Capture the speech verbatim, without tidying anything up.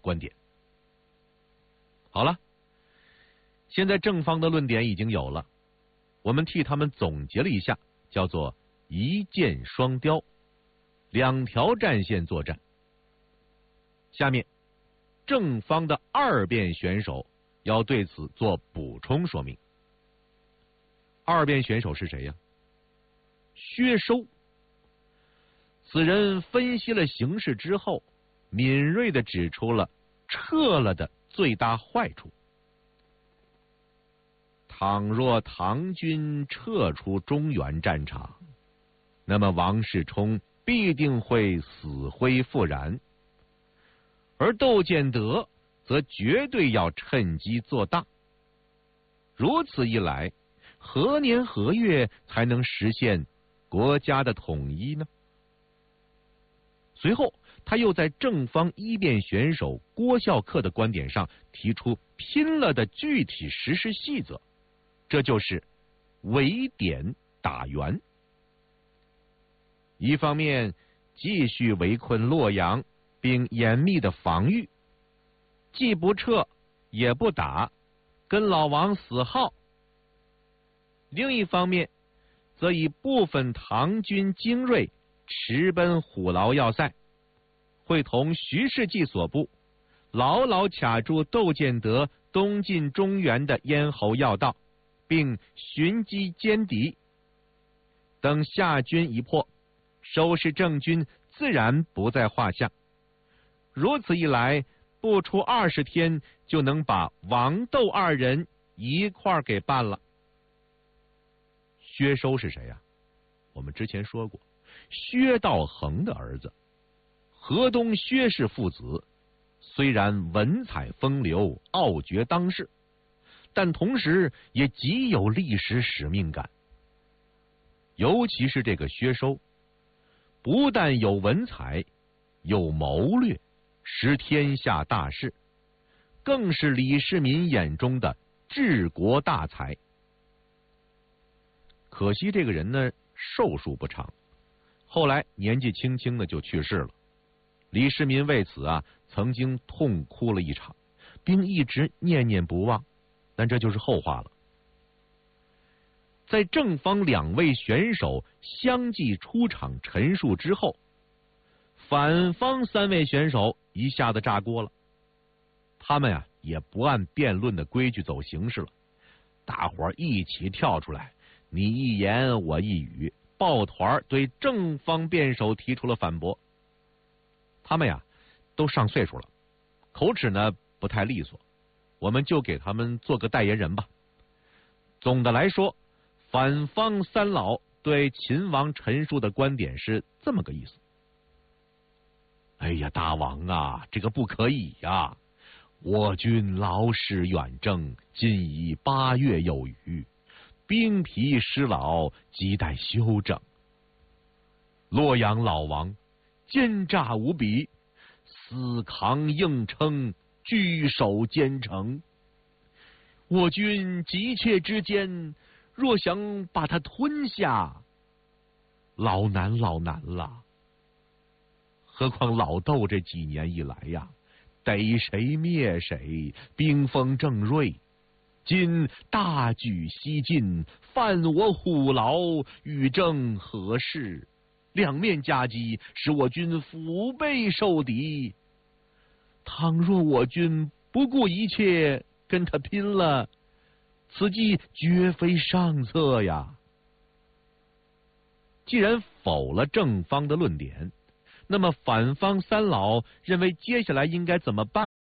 观点。好了，现在正方的论点已经有了，我们替他们总结了一下，叫做一箭双雕，两条战线作战。下面正方的二辩选手要对此做补充说明。二辩选手是谁呀？薛收。此人分析了形势之后，敏锐地指出了撤了的最大坏处。倘若唐军撤出中原战场，那么王世充必定会死灰复燃，而窦建德则绝对要趁机做大。如此一来，何年何月才能实现国家的统一呢？随后，他又在正方一辩选手郭孝恪的观点上提出拼了的具体实施细则，这就是围点打援。一方面继续围困洛阳，并严密的防御，既不撤也不打，跟老王死耗；另一方面则以部分唐军精锐驰奔虎牢要塞，会同徐世绩所部牢牢卡住窦建德东进中原的咽喉要道，并寻机歼敌。等夏军一破，收拾郑军自然不在话下。如此一来，不出二十天就能把王窦二人一块儿给办了。薛收是谁呀？我们之前说过，薛道衡的儿子，河东薛氏父子。虽然文采风流，傲绝当世，但同时也极有历史使命感。尤其是这个薛收，不但有文采，有谋略，识天下大事，更是李世民眼中的治国大才。可惜这个人呢，寿数不长，后来年纪轻轻的就去世了。李世民为此啊，曾经痛哭了一场，并一直念念不忘，但这就是后话了。在正方两位选手相继出场陈述之后，反方三位选手一下子炸锅了。他们呀、啊，也不按辩论的规矩走形式了，大伙儿一起跳出来，你一言我一语，抱团对正方辩手提出了反驳。他们呀，都上岁数了，口齿呢不太利索，我们就给他们做个代言人吧。总的来说，反方三老对秦王陈述的观点是这么个意思：哎呀，大王啊，这个不可以呀！我军劳师远征，今已八月有余，兵疲失劳，亟待休整。洛阳老王奸诈无比，死扛硬撑，据守坚城。我军急切之间，若想把他吞下，老难老难了。何况老窦这几年以来呀，逮谁灭谁，兵锋正锐。今大举西进，犯我虎牢，与郑何事？两面夹击，使我军腹背受敌。倘若我军不顾一切跟他拼了，此计绝非上策呀。既然否了正方的论点，那么反方三老认为接下来应该怎么办？